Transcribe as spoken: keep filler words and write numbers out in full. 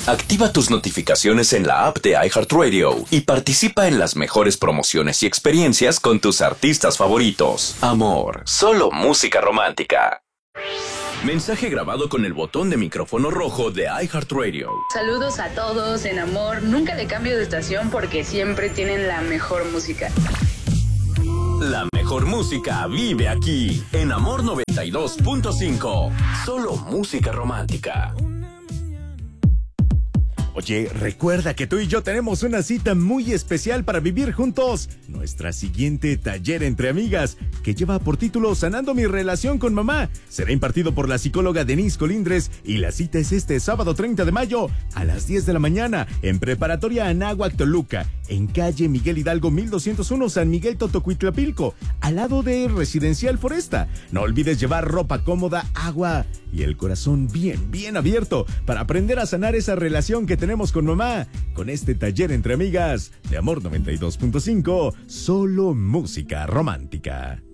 Activa tus notificaciones en la app de iHeartRadio y participa en las mejores promociones y experiencias con tus artistas favoritos. Amor, solo música romántica. Mensaje grabado con el botón de micrófono rojo de iHeartRadio. Saludos a todos en Amor. Nunca le cambio de estación porque siempre tienen la mejor música. La mejor música vive aquí, en Amor noventa y dos punto cinco. Solo música romántica. Oye, recuerda que tú y yo tenemos una cita muy especial para vivir juntos. Nuestra siguiente taller entre amigas, que lleva por título Sanando mi relación con mamá, será impartido por la psicóloga Denise Colindres y la cita es este sábado treinta de mayo a las diez de la mañana en Preparatoria Anáhuac, Toluca, en calle Miguel Hidalgo mil doscientos uno, San Miguel Totocuitlapilco, al lado de Residencial Foresta. No olvides llevar ropa cómoda, agua y el corazón bien, bien abierto para aprender a sanar esa relación que tenemos con mamá, con este taller entre amigas de Amor noventa y dos punto cinco, solo música romántica.